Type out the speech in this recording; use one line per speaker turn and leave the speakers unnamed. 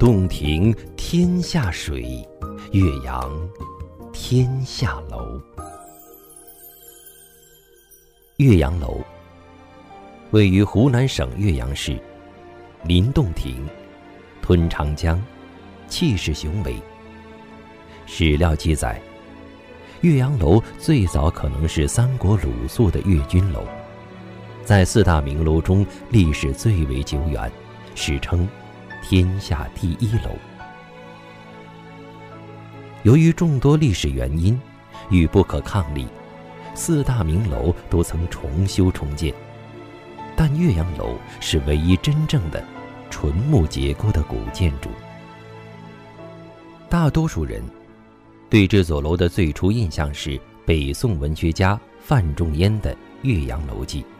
洞庭天下水，岳阳天下楼。岳阳楼位于湖南省岳阳市，临洞庭，吞长江，气势雄伟。史料记载，岳阳楼最早可能是三国鲁肃的岳军楼，在四大名楼中历史最为久远，史称天下第一楼。由于众多历史原因与不可抗力，四大名楼都曾重修重建，但岳阳楼是唯一真正的纯木结构的古建筑。大多数人对这座楼的最初印象是北宋文学家范仲淹的《岳阳楼记》，